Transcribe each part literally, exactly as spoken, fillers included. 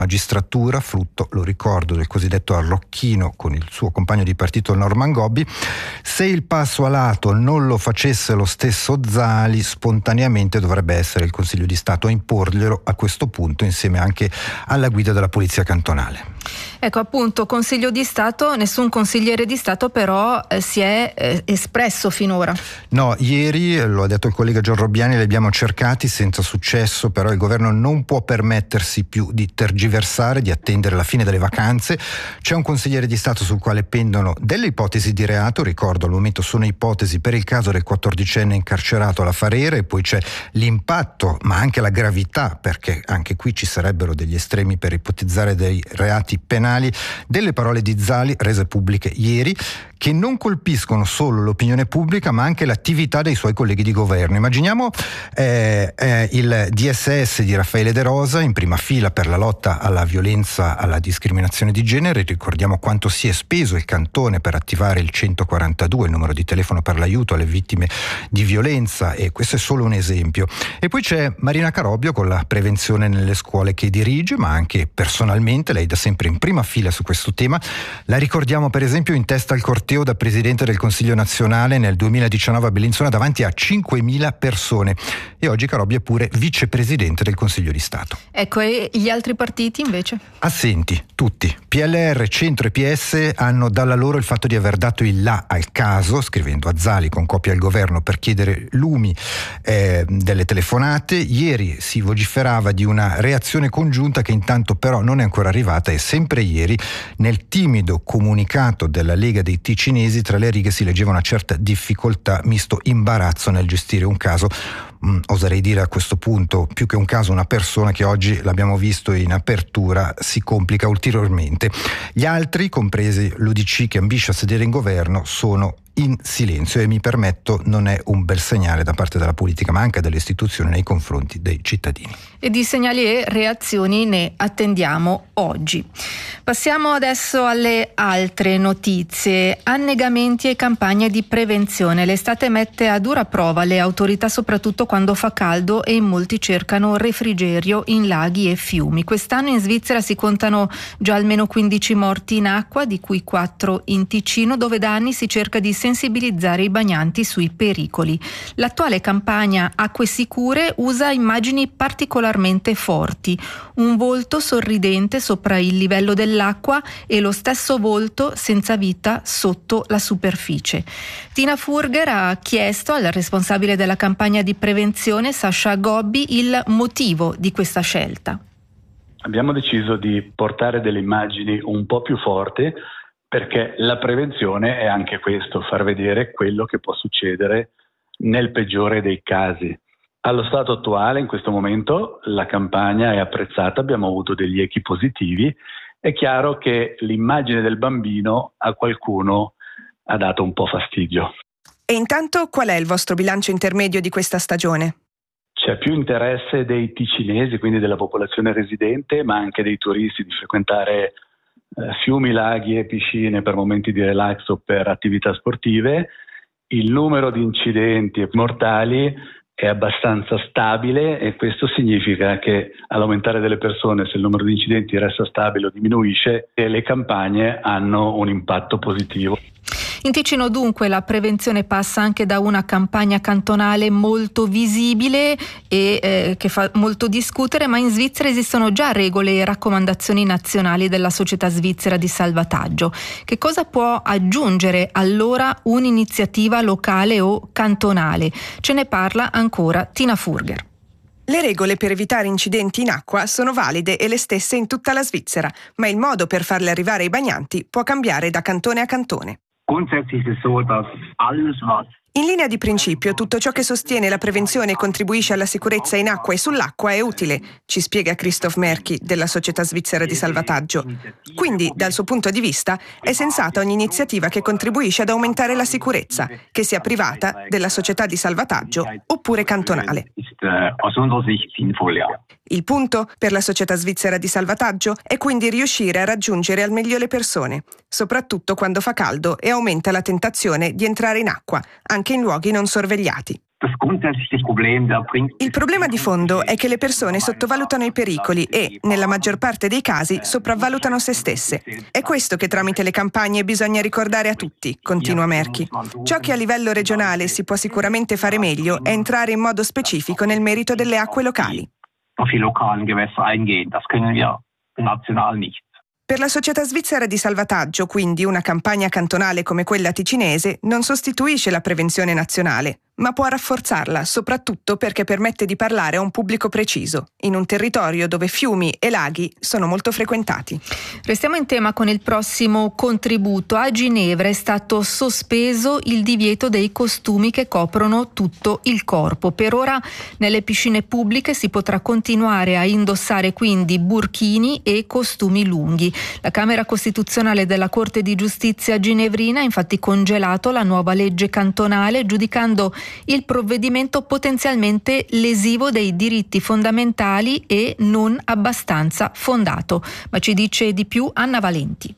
magistratura, frutto, lo ricordo, del cosiddetto arrocchino con il suo compagno di partito Norman Gobbi. Se il passo a lato non lo facesse lo stesso Zali, spontaneamente dovrebbe essere il Consiglio di Stato a imporglielo a questo punto, insieme anche alla guida della Polizia Cantonale. Ecco, appunto, Consiglio di Stato, nessun consigliere di Stato però eh, si è eh, espresso finora. No, ieri, lo ha detto il collega Gian Robbiani, li abbiamo cercati senza successo, però il governo non può permettersi più di tergiversare, di attendere la fine delle vacanze. C'è un consigliere di Stato sul quale pendono delle ipotesi di reato, ricordo al momento sono ipotesi per il caso del quattordicenne incarcerato alla Farere, e poi c'è l'impatto ma anche la gravità, perché anche qui ci sarebbero degli estremi per ipotizzare dei reati penali, delle parole di Zali rese pubbliche ieri, che non colpiscono solo l'opinione pubblica ma anche l'attività dei suoi colleghi di governo. Immaginiamo eh, eh, il D S S di Raffaele De Rosa in prima fila per la lotta alla violenza, alla discriminazione di genere. Ricordiamo quanto si è speso il cantone per attivare il centoquarantadue, il numero di telefono per l'aiuto alle vittime di violenza, e questo è solo un esempio. E poi c'è Marina Carobio con la prevenzione nelle scuole che dirige, ma anche personalmente, lei da sempre in prima fila su questo tema. La ricordiamo per esempio in testa al corteo da Presidente del Consiglio nazionale nel duemiladiciannove a Bellinzona davanti a cinquemila persone, e oggi Carobio è pure Vicepresidente del Consiglio di Stato. Ecco, e gli altri partiti invece? Assenti, tutti. P L R, Centro e P S hanno dalla loro il fatto di aver dato il là al caso, scrivendo a Zali con copia al governo per chiedere lumi eh, delle telefonate. Ieri si vociferava di una reazione congiunta che intanto però non è ancora arrivata, e sempre ieri nel timido comunicato della Lega dei Ticinesi tra le righe si leggeva una certa difficoltà, misto imbarazzo nel gestire un caso. Mm, oserei dire a questo punto, più che un caso, una persona che oggi, l'abbiamo visto in apertura, si complica ulteriormente. Gli altri, compresi l'U D C che ambisce a sedere in governo, sono in silenzio, e mi permetto, non è un bel segnale da parte della politica ma anche delle istituzioni nei confronti dei cittadini. E di segnali e reazioni ne attendiamo oggi. Passiamo adesso alle altre notizie. Annegamenti e campagne di prevenzione. L'estate mette a dura prova le autorità, soprattutto quando fa caldo e in molti cercano refrigerio in laghi e fiumi. Quest'anno in Svizzera si contano già almeno quindici morti in acqua, di cui quattro in Ticino, dove da anni si cerca di sensibilizzare i bagnanti sui pericoli. L'attuale campagna Acque Sicure usa immagini particolarmente forti, un volto sorridente sopra il livello dell'acqua e lo stesso volto senza vita sotto la superficie. Tina Furger ha chiesto al responsabile della campagna di prevenzione, Sasha Gobbi, il motivo di questa scelta. Abbiamo deciso di portare delle immagini un po' più forti, perché la prevenzione è anche questo, far vedere quello che può succedere nel peggiore dei casi. Allo stato attuale, in questo momento, la campagna è apprezzata, abbiamo avuto degli echi positivi. È chiaro che l'immagine del bambino a qualcuno ha dato un po' fastidio. E intanto qual è il vostro bilancio intermedio di questa stagione? C'è più interesse dei ticinesi, quindi della popolazione residente, ma anche dei turisti, di frequentare fiumi, laghi e piscine per momenti di relax o per attività sportive. Il numero di incidenti mortali è abbastanza stabile, e questo significa che all'aumentare delle persone, se il numero di incidenti resta stabile o diminuisce, le campagne hanno un impatto positivo. In Ticino dunque la prevenzione passa anche da una campagna cantonale molto visibile e eh, che fa molto discutere, ma in Svizzera esistono già regole e raccomandazioni nazionali della Società Svizzera di Salvataggio. Che cosa può aggiungere allora un'iniziativa locale o cantonale? Ce ne parla ancora Tina Furger. Le regole per evitare incidenti in acqua sono valide e le stesse in tutta la Svizzera, ma il modo per farle arrivare ai bagnanti può cambiare da cantone a cantone. Grundsätzlich ist es so, dass alles, was In linea di principio, tutto ciò che sostiene la prevenzione e contribuisce alla sicurezza in acqua e sull'acqua è utile, ci spiega Christoph Merchi della Società Svizzera di Salvataggio. Quindi, dal suo punto di vista, è sensata ogni iniziativa che contribuisce ad aumentare la sicurezza, che sia privata, della società di salvataggio oppure cantonale. Il punto per la Società Svizzera di Salvataggio è quindi riuscire a raggiungere al meglio le persone, soprattutto quando fa caldo e aumenta la tentazione di entrare in acqua, anche in luoghi non sorvegliati. Il problema di fondo è che le persone sottovalutano i pericoli e, nella maggior parte dei casi, sopravvalutano se stesse. È questo che tramite le campagne bisogna ricordare a tutti, continua Merki. Ciò che a livello regionale si può sicuramente fare meglio è entrare in modo specifico nel merito delle acque locali. Per la Società Svizzera di Salvataggio, quindi, una campagna cantonale come quella ticinese non sostituisce la prevenzione nazionale, ma può rafforzarla, soprattutto perché permette di parlare a un pubblico preciso, in un territorio dove fiumi e laghi sono molto frequentati. Restiamo in tema con il prossimo contributo. A Ginevra è stato sospeso il divieto dei costumi che coprono tutto il corpo. Per ora nelle piscine pubbliche si potrà continuare a indossare quindi burchini e costumi lunghi. La Camera Costituzionale della Corte di Giustizia ginevrina ha infatti congelato la nuova legge cantonale, giudicando il provvedimento potenzialmente lesivo dei diritti fondamentali e non abbastanza fondato. Ma ci dice di più Anna Valenti.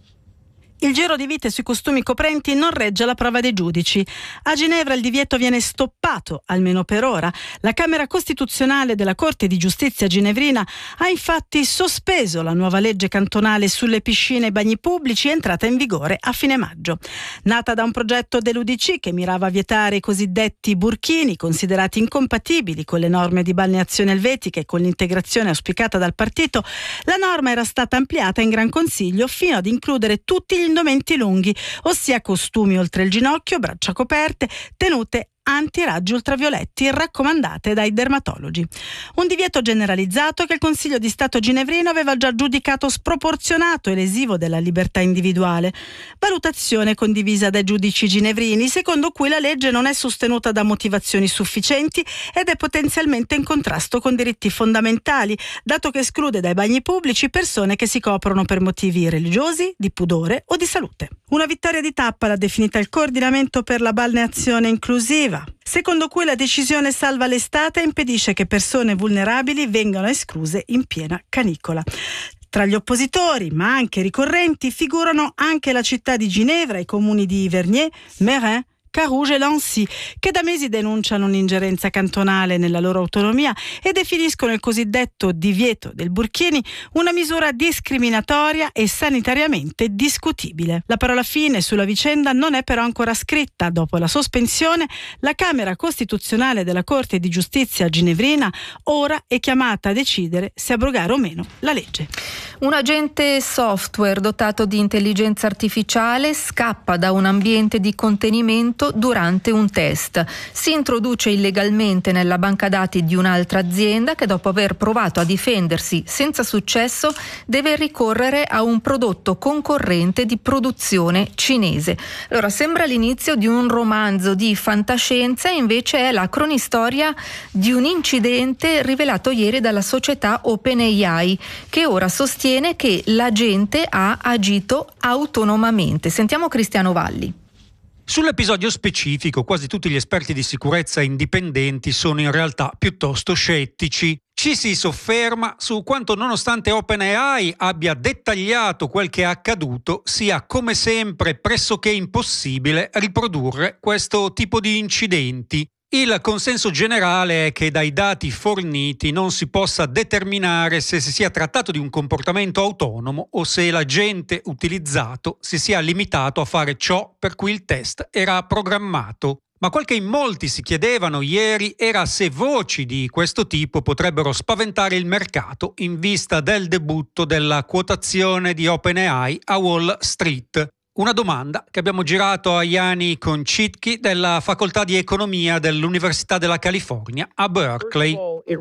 Il giro di vite sui costumi coprenti non regge la prova dei giudici. A Ginevra il divieto viene stoppato, almeno per ora. La Camera Costituzionale della Corte di Giustizia ginevrina ha infatti sospeso la nuova legge cantonale sulle piscine e bagni pubblici, entrata in vigore a fine maggio. Nata da un progetto dell'U D C che mirava a vietare i cosiddetti burchini, considerati incompatibili con le norme di balneazione elvetiche e con l'integrazione auspicata dal partito, la norma era stata ampliata in Gran Consiglio fino ad includere tutti gli indumenti lunghi, ossia costumi oltre il ginocchio, braccia coperte, tenute antiraggi ultravioletti raccomandate dai dermatologi. Un divieto generalizzato che il Consiglio di Stato ginevrino aveva già giudicato sproporzionato e lesivo della libertà individuale. Valutazione condivisa dai giudici ginevrini, secondo cui la legge non è sostenuta da motivazioni sufficienti ed è potenzialmente in contrasto con diritti fondamentali, dato che esclude dai bagni pubblici persone che si coprono per motivi religiosi, di pudore o di salute. Una vittoria di tappa l'ha definita il Coordinamento per la balneazione inclusiva, secondo cui la decisione salva l'estate e impedisce che persone vulnerabili vengano escluse in piena canicola. Tra gli oppositori, ma anche ricorrenti, figurano anche la città di Ginevra, i comuni di Vernier, Meyrin, Carouge e Lancy, che da mesi denunciano un'ingerenza cantonale nella loro autonomia e definiscono il cosiddetto divieto del burchini una misura discriminatoria e sanitariamente discutibile. La parola fine sulla vicenda non è però ancora scritta. Dopo la sospensione, la Camera Costituzionale della Corte di Giustizia ginevrina ora è chiamata a decidere se abrogare o meno la legge. Un agente software dotato di intelligenza artificiale scappa da un ambiente di contenimento durante un test. Si introduce illegalmente nella banca dati di un'altra azienda che, dopo aver provato a difendersi senza successo, deve ricorrere a un prodotto concorrente di produzione cinese. Allora, sembra l'inizio di un romanzo di fantascienza e invece è la cronistoria di un incidente rivelato ieri dalla società OpenAI, che ora sostiene che l'agente ha agito autonomamente. Sentiamo Cristiano Valli. Sull'episodio specifico, quasi tutti gli esperti di sicurezza indipendenti sono in realtà piuttosto scettici. Ci si sofferma su quanto, nonostante OpenAI abbia dettagliato quel che è accaduto, sia come sempre pressoché impossibile riprodurre questo tipo di incidenti. Il consenso generale è che dai dati forniti non si possa determinare se si sia trattato di un comportamento autonomo o se l'agente utilizzato si sia limitato a fare ciò per cui il test era programmato. Ma quel che in molti si chiedevano ieri era se voci di questo tipo potrebbero spaventare il mercato in vista del debutto della quotazione di OpenAI a Wall Street. Una domanda che abbiamo girato a Jani Koncitki della Facoltà di Economia dell'Università della California a Berkeley.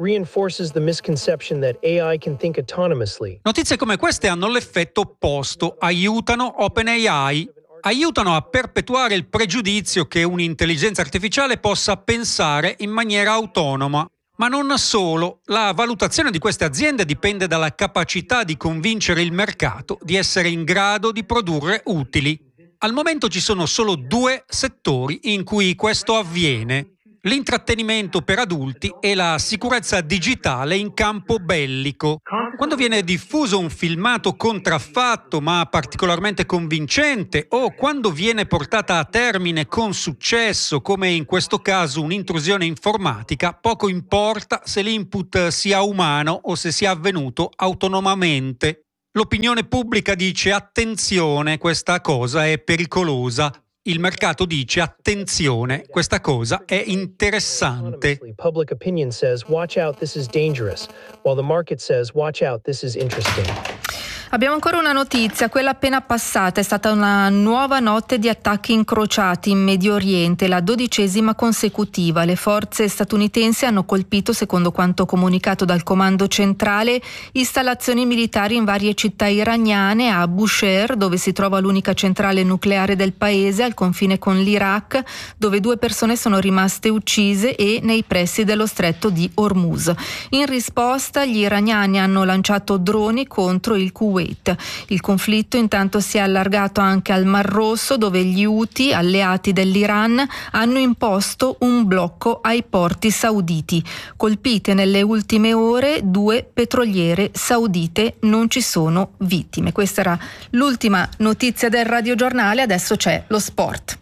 Notizie come queste hanno l'effetto opposto, aiutano OpenAI, aiutano a perpetuare il pregiudizio che un'intelligenza artificiale possa pensare in maniera autonoma. Ma non solo, la valutazione di queste aziende dipende dalla capacità di convincere il mercato di essere in grado di produrre utili. Al momento ci sono solo due settori in cui questo avviene: l'intrattenimento per adulti e la sicurezza digitale in campo bellico. Quando viene diffuso un filmato contraffatto ma particolarmente convincente, o quando viene portata a termine con successo, come in questo caso un'intrusione informatica, poco importa se l'input sia umano o se sia avvenuto autonomamente. L'opinione pubblica dice attenzione, questa cosa è pericolosa. Il mercato dice attenzione, questa cosa è interessante. Public opinion says watch out, this is dangerous, while the market says watch out, this is interesting. Abbiamo ancora una notizia, quella appena passata. È stata una nuova notte di attacchi incrociati in Medio Oriente, la dodicesima consecutiva. Le forze statunitensi hanno colpito, secondo quanto comunicato dal comando centrale, installazioni militari in varie città iraniane, a Bushehr, dove si trova l'unica centrale nucleare del paese, al confine con l'Iraq, dove due persone sono rimaste uccise, e nei pressi dello stretto di Hormuz. In risposta, gli iraniani hanno lanciato droni contro il Kuwait. Il conflitto intanto si è allargato anche al Mar Rosso, dove gli Houthi, alleati dell'Iran, hanno imposto un blocco ai porti sauditi. Colpite nelle ultime ore due petroliere saudite, non ci sono vittime. Questa era l'ultima notizia del radiogiornale, adesso c'è lo sport.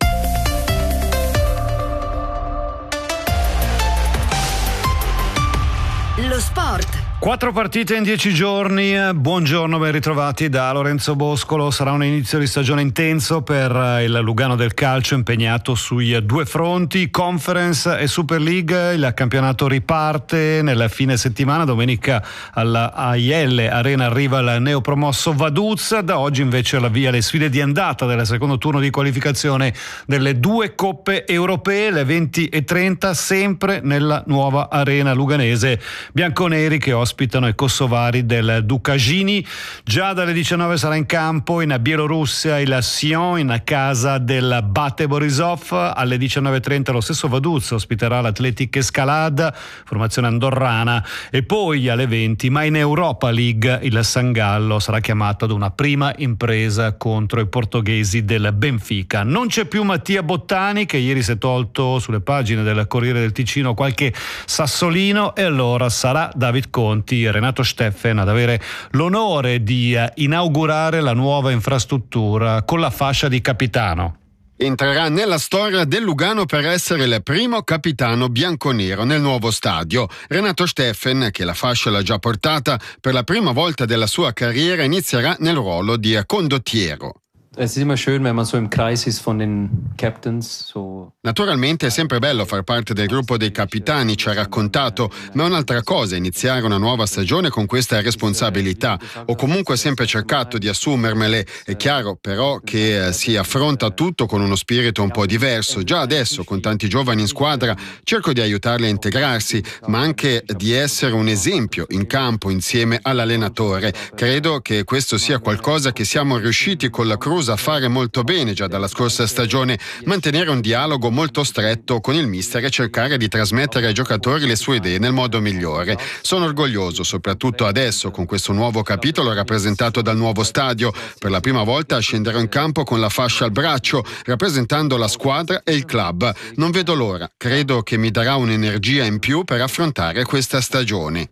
Lo sport. Quattro partite in dieci giorni, buongiorno, ben ritrovati da Lorenzo Boscolo. Sarà un inizio di stagione intenso per il Lugano del calcio, impegnato sui due fronti, Conference e Super League. Il campionato riparte nel fine settimana, domenica alla A I L Arena arriva il neopromosso Vaduz. Da oggi invece l'avvia le sfide di andata del secondo turno di qualificazione delle due coppe europee, le venti e trenta, sempre nella nuova arena luganese. Bianconeri che ospitano i kosovari del Dukashini. Già dalle diciannove sarà in campo in Bielorussia il Sion in casa del Bate Borisov. Alle diciannove e trenta lo stesso Vaduz ospiterà l'Atletic Escalada, formazione andorrana, e poi alle venti, ma in Europa League, il San Gallo sarà chiamato ad una prima impresa contro i portoghesi del Benfica. Non c'è più Mattia Bottani, che ieri si è tolto sulle pagine del Corriere del Ticino qualche sassolino, e allora sarà David Conti, Renato Steffen ad avere l'onore di inaugurare la nuova infrastruttura con la fascia di capitano. Entrerà nella storia del Lugano per essere il primo capitano bianconero nel nuovo stadio. Renato Steffen, che la fascia l'ha già portata, per la prima volta della sua carriera inizierà nel ruolo di condottiero. Es ist immer schön, wenn man so im Kreis ist von den Captains. So. Naturalmente è sempre bello far parte del gruppo dei capitani, ci ha raccontato, ma è un'altra cosa iniziare una nuova stagione con questa responsabilità. Ho comunque sempre cercato di assumermele. È chiaro però che eh, si affronta tutto con uno spirito un po' diverso. Già adesso, con tanti giovani in squadra, cerco di aiutarli a integrarsi, ma anche di essere un esempio in campo insieme all'allenatore. Credo che questo sia qualcosa che siamo riusciti con la Cruz a fare molto bene già dalla scorsa stagione, mantenere un dialogo molto stretto con il mister e cercare di trasmettere ai giocatori le sue idee nel modo migliore. Sono orgoglioso, soprattutto adesso, con questo nuovo capitolo rappresentato dal nuovo stadio. Per la prima volta scenderò in campo con la fascia al braccio, rappresentando la squadra e il club. Non vedo l'ora, credo che mi darà un'energia in più per affrontare questa stagione.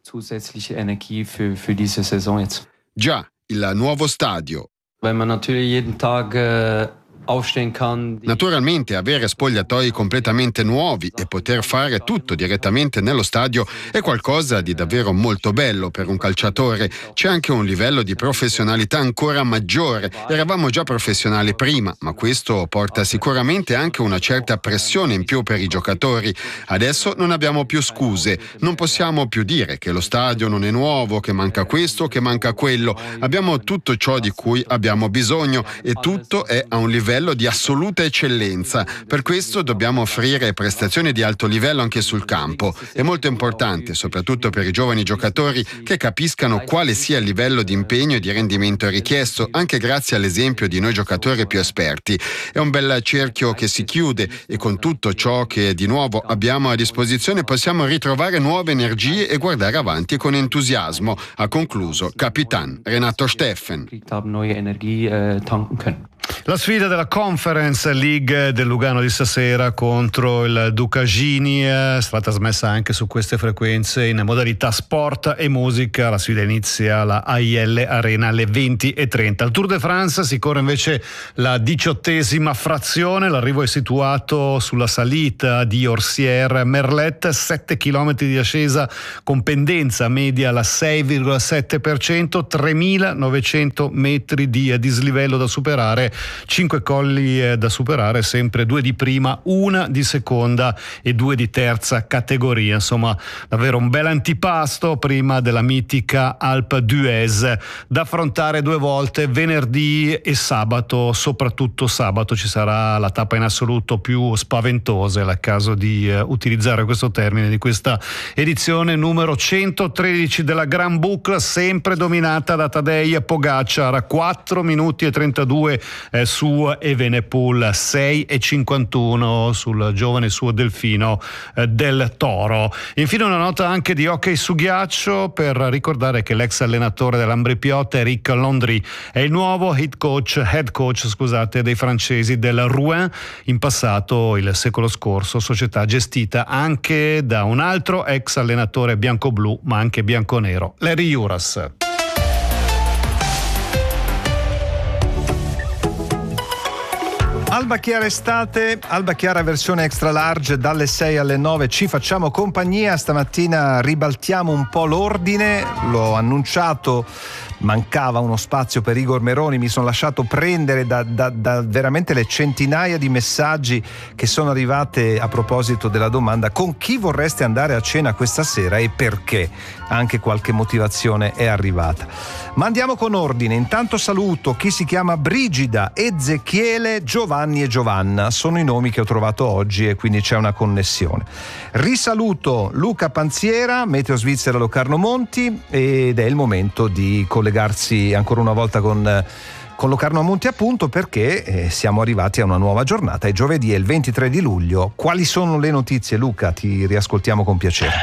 Già, il nuovo stadio. Wenn man natürlich jeden Tag äh, aufstehen kann. Naturalmente avere spogliatoi completamente nuovi e poter fare tutto direttamente nello stadio è qualcosa di davvero molto bello per un calciatore. C'è anche un livello di professionalità ancora maggiore. Eravamo già professionali prima, ma questo porta sicuramente anche una certa pressione in più per i giocatori. Adesso non abbiamo più scuse, non possiamo più dire che lo stadio non è nuovo, che manca questo, che manca quello. Abbiamo tutto ciò di cui abbiamo bisogno e tutto è a un livello di assoluta eccellenza. Per questo dobbiamo offrire prestazioni di alto livello anche sul campo. È molto importante, soprattutto per i giovani giocatori, che capiscano quale sia il livello di impegno e di rendimento richiesto, anche grazie all'esempio di noi giocatori più esperti. È un bel cerchio che si chiude e con tutto ciò che di nuovo abbiamo a disposizione possiamo ritrovare nuove energie e guardare avanti con entusiasmo. Ha concluso Capitan Renato Steffen. La sfida della Conference League del Lugano di stasera contro il Ducagini è stata trasmessa anche su queste frequenze in modalità sport e musica. La sfida inizia alla A I L Arena alle venti e trenta. Al Tour de France si corre invece la diciottesima frazione. L'arrivo è situato sulla salita di Orsières-Merlet, sette chilometri di ascesa con pendenza media alla sei virgola sette per cento, tremilanovecento metri di dislivello da superare, cinque colli eh, da superare, sempre due di prima, una di seconda e due di terza categoria. Insomma, davvero un bel antipasto prima della mitica Alpe d'Huez da affrontare due volte, venerdì e sabato. Soprattutto sabato ci sarà la tappa in assoluto più spaventosa, è il caso di eh, utilizzare questo termine, di questa edizione numero centotredici della Grand Boucle, sempre dominata da Tadej Pogacar, quattro minuti e trentadue eh, su Evenepoel, sei e cinquantuno sul giovane suo delfino eh, del Toro. Infine una nota anche di hockey su ghiaccio per ricordare che l'ex allenatore dell'Ambrì-Piotta, Eric Landry, è il nuovo head coach, head coach scusate, dei francesi del Rouen, in passato il secolo scorso società gestita anche da un altro ex allenatore bianco-blu ma anche bianco-nero, Larry Juras. Alba Chiara estate, Alba Chiara versione extra large dalle sei alle nove, ci facciamo compagnia. Stamattina ribaltiamo un po' l'ordine, l'ho annunciato, mancava uno spazio per Igor Meroni, mi sono lasciato prendere da, da, da veramente le centinaia di messaggi che sono arrivate a proposito della domanda: con chi vorreste andare a cena questa sera e perché? Anche qualche motivazione è arrivata. Ma andiamo con ordine. Intanto saluto chi si chiama Brigida, Ezechiele, Giovanni e Giovanna. Sono i nomi che ho trovato oggi e quindi c'è una connessione. Risaluto Luca Panziera, Meteo Svizzera Locarno Monti, ed è il momento di collegarsi ancora una volta con con Locarno Monti, appunto perché eh, siamo arrivati a una nuova giornata. È giovedì, è il ventitré di luglio. Quali sono le notizie, Luca? Ti riascoltiamo con piacere.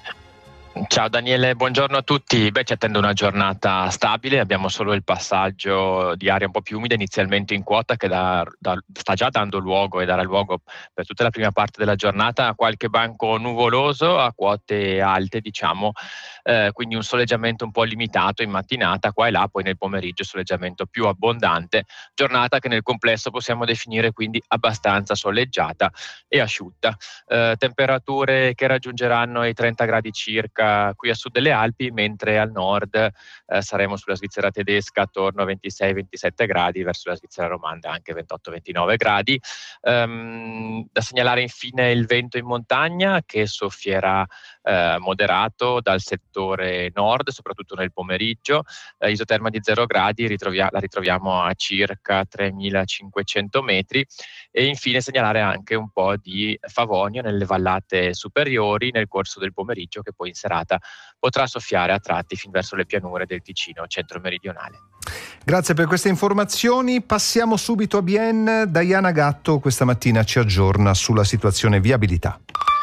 Ciao Daniele, buongiorno a tutti. Beh, ci attende una giornata stabile, abbiamo solo il passaggio di aria un po' più umida inizialmente in quota che da, da, sta già dando luogo e darà luogo per tutta la prima parte della giornata a qualche banco nuvoloso a quote alte, diciamo, eh, quindi un soleggiamento un po' limitato in mattinata qua e là, poi nel pomeriggio soleggiamento più abbondante, giornata che nel complesso possiamo definire quindi abbastanza soleggiata e asciutta. Eh, temperature che raggiungeranno i trenta gradi circa qui a sud delle Alpi, mentre al nord eh, saremo sulla Svizzera tedesca attorno a ventisei ventisette gradi, verso la Svizzera romanda anche ventotto ventinove gradi. Um, da segnalare infine il vento in montagna che soffierà eh, moderato dal settore nord, soprattutto nel pomeriggio. Eh, isoterma di zero gradi, ritrovia- la ritroviamo a circa tremilacinquecento metri. E infine segnalare anche un po' di favonio nelle vallate superiori nel corso del pomeriggio, che poi in serata potrà soffiare a tratti fin verso le pianure del Ticino centro-meridionale. Grazie per queste informazioni. Passiamo subito a Bienne. Diana Gatto questa mattina ci aggiorna sulla situazione viabilità.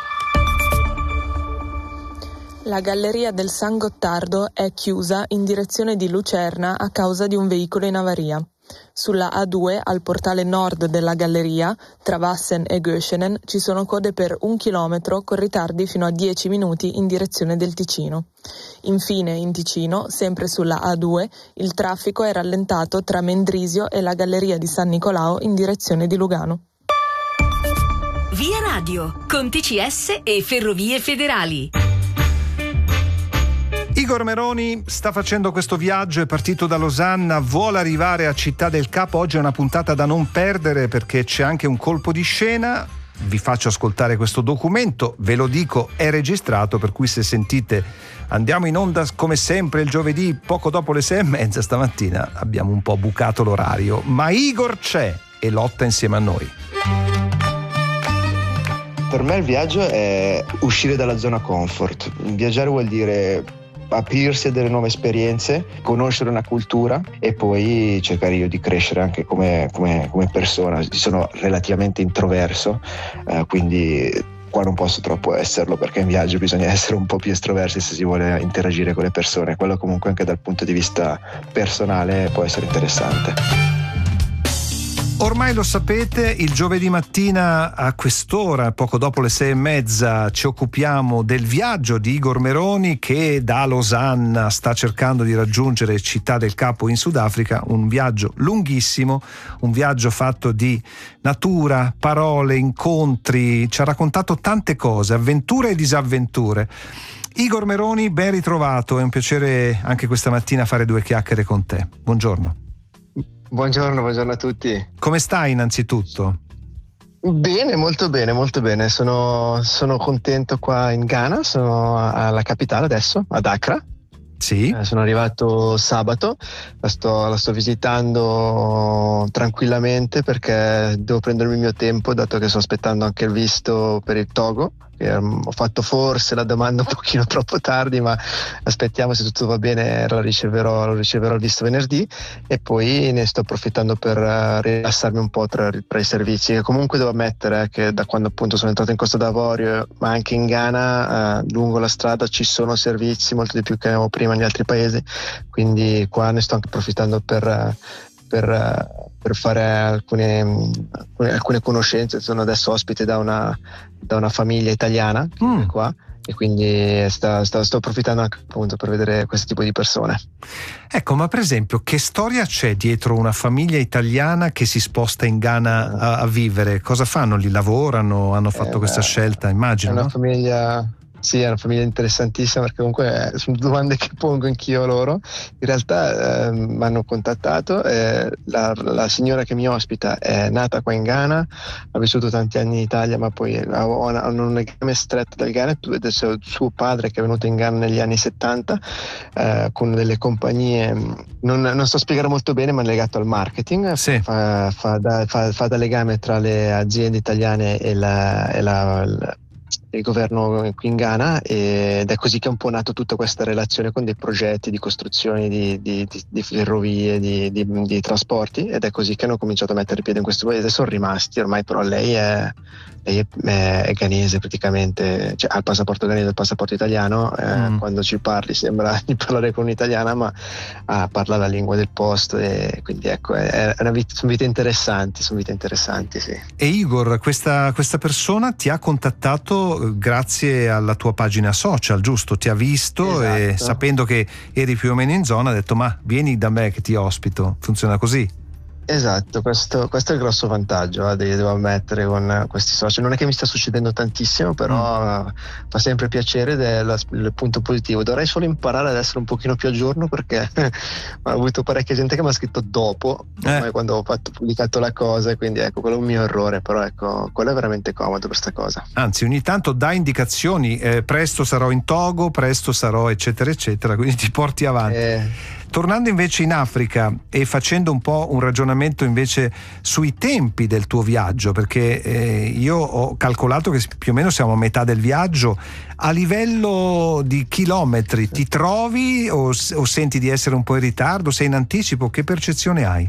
La galleria del San Gottardo è chiusa in direzione di Lucerna a causa di un veicolo in avaria. Sulla A due, al portale nord della galleria, tra Wassen e Göschenen, ci sono code per un chilometro con ritardi fino a dieci minuti in direzione del Ticino. Infine, in Ticino, sempre sulla A due, il traffico è rallentato tra Mendrisio e la galleria di San Nicolao in direzione di Lugano. Via Radio, con T C S e Ferrovie Federali. Igor Meroni sta facendo questo viaggio, è partito da Losanna, vuole arrivare a Città del Capo. Oggi è una puntata da non perdere perché c'è anche un colpo di scena. Vi faccio ascoltare questo documento, ve lo dico, è registrato, per cui se sentite andiamo in onda come sempre il giovedì poco dopo le sei e mezza, stamattina abbiamo un po' bucato l'orario, ma Igor c'è e lotta insieme a noi. Per me il viaggio è uscire dalla zona comfort. Viaggiare vuol dire aprirsi a delle nuove esperienze, conoscere una cultura e poi cercare io di crescere anche come, come, come persona. Sono relativamente introverso, eh, quindi qua non posso troppo esserlo, perché in viaggio bisogna essere un po' più estroversi se si vuole interagire con le persone. Quello comunque anche dal punto di vista personale può essere interessante. Ormai lo sapete, il giovedì mattina a quest'ora, poco dopo le sei e mezza, ci occupiamo del viaggio di Igor Meroni, che da Losanna sta cercando di raggiungere Città del Capo in Sudafrica. Un viaggio lunghissimo, un viaggio fatto di natura, parole, incontri. Ci ha raccontato tante cose, avventure e disavventure. Igor Meroni, ben ritrovato, è un piacere anche questa mattina fare due chiacchiere con te. Buongiorno. Buongiorno, buongiorno a tutti. Come stai innanzitutto? Bene, molto bene, molto bene. Sono, sono contento qua in Ghana, sono alla capitale adesso, ad Accra. Sì. Eh, sono arrivato sabato, la sto, la sto visitando tranquillamente perché devo prendermi il mio tempo, dato che sto aspettando anche il visto per il Togo. Um, ho fatto forse la domanda un pochino troppo tardi, ma aspettiamo, se tutto va bene lo riceverò, lo riceverò il visto venerdì, e poi ne sto approfittando per uh, rilassarmi un po' tra, tra i servizi, che comunque devo ammettere eh, che da quando appunto sono entrato in Costa d'Avorio, ma anche in Ghana, uh, lungo la strada ci sono servizi molto di più che avevo prima negli altri paesi, quindi qua ne sto anche approfittando per uh, Per, per fare alcune, alcune, alcune conoscenze. Sono adesso ospite da una, da una famiglia italiana mm. qua, e quindi sta, sta, sto approfittando anche appunto per vedere questo tipo di persone. Ecco, ma per esempio, che storia c'è dietro una famiglia italiana che si sposta in Ghana a, a vivere? Cosa fanno? Li lavorano? Hanno fatto eh, questa beh, scelta, immagino? È una no? famiglia... Sì, è una famiglia interessantissima, perché comunque sono domande che pongo anch'io a loro. In realtà eh, mi hanno contattato, eh, la, la signora che mi ospita è nata qua in Ghana, ha vissuto tanti anni in Italia, ma poi hanno un legame stretto dal Ghana. Adesso suo padre, che è venuto in Ghana negli anni settanta eh, con delle compagnie, non, non so spiegare molto bene, ma è legato al marketing. Sì. fa, fa, da, fa, fa da legame tra le aziende italiane e la, e la, la il governo qui in Ghana, ed è così che è un po' nato tutta questa relazione con dei progetti di costruzioni di, di, di, di ferrovie, di, di, di trasporti, ed è così che hanno cominciato a mettere piede in questo paese. Sono rimasti ormai, però lei è, lei è, è, è ghanese praticamente, cioè ha il passaporto ghanese e il passaporto italiano. eh, mm. Quando ci parli sembra di parlare con un'italiana, ma ah, parla la lingua del posto, e quindi ecco, è, è una vita, sono vite interessanti, sono vite interessanti, sì. E Igor, questa, questa persona ti ha contattato grazie alla tua pagina social, giusto? Ti ha visto, esatto. E sapendo che eri più o meno in zona ha detto: ma vieni da me che ti ospito. Funziona così? Esatto, questo, questo è il grosso vantaggio, eh, devo ammettere, con questi social. Non è che mi sta succedendo tantissimo, però mm. fa sempre piacere, ed è la, il punto positivo. Dovrei solo imparare ad essere un pochino più a giorno, perché ho avuto parecchia gente che mi ha scritto dopo, eh. quando ho fatto, pubblicato la cosa, e quindi ecco, quello è un mio errore, però ecco, quello è veramente comodo per sta cosa. Anzi, ogni tanto dà indicazioni, eh, presto sarò in Togo, presto sarò eccetera eccetera, quindi ti porti avanti. Eh. Tornando invece in Africa e facendo un po' un ragionamento invece sui tempi del tuo viaggio, perché eh, io ho calcolato che più o meno siamo a metà del viaggio. A livello di chilometri ti trovi o, o senti di essere un po' in ritardo? Sei in anticipo? Che percezione hai?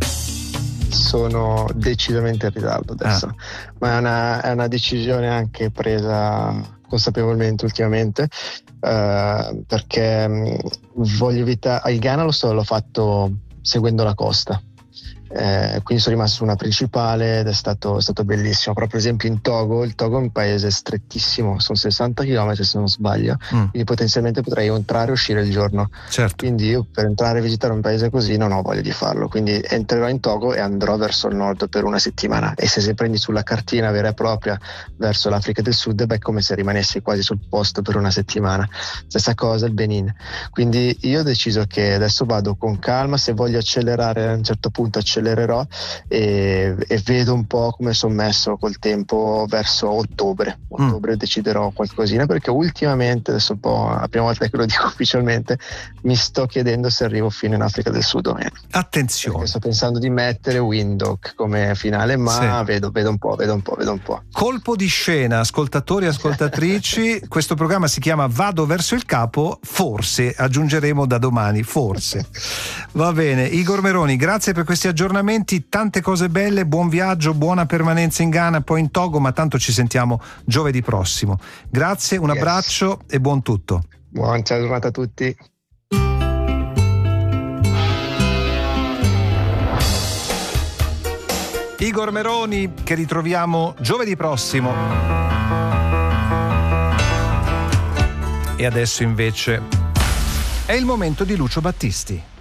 Sono decisamente in ritardo adesso, ah. ma è una, è una decisione anche presa consapevolmente ultimamente, uh, perché um, voglio evitare. Il Ghana lo so, l'ho fatto seguendo la costa, eh, quindi sono rimasto su una principale ed è stato, è stato bellissimo. Però per esempio in Togo, il Togo è un paese strettissimo, sono sessanta chilometri se non sbaglio, mm. quindi potenzialmente potrei entrare e uscire il giorno. Certo. Quindi io per entrare e visitare un paese così non ho voglia di farlo, quindi entrerò in Togo e andrò verso il nord per una settimana, e se si prendi sulla cartina vera e propria verso l'Africa del Sud, beh, è come se rimanessi quasi sul posto per una settimana. Stessa cosa il Benin. Quindi io ho deciso che adesso vado con calma, se voglio accelerare a un certo punto accelererò, e, e vedo un po' come sono messo col tempo verso ottobre. Ottobre mm. deciderò qualcosina, perché ultimamente, adesso un po' la prima volta che lo dico ufficialmente, mi sto chiedendo se arrivo fino in Africa del Sud o meno. Attenzione. Perché sto pensando di mettere Windhoek come finale, ma sì. vedo, vedo un po', vedo un po', vedo un po'. Colpo di scena, ascoltatori e ascoltatrici, questo programma si chiama Vado verso il Capo, forse, aggiungeremo da domani, forse. Va bene, Igor Meroni, grazie per questi aggiornamenti, tante cose belle, buon viaggio, buona permanenza in Ghana, poi in Togo, ma tanto ci sentiamo giovedì prossimo. Grazie, un yes. abbraccio e buon tutto. Buona giornata a tutti. Igor Meroni, che ritroviamo giovedì prossimo. E adesso invece è il momento di Lucio Battisti.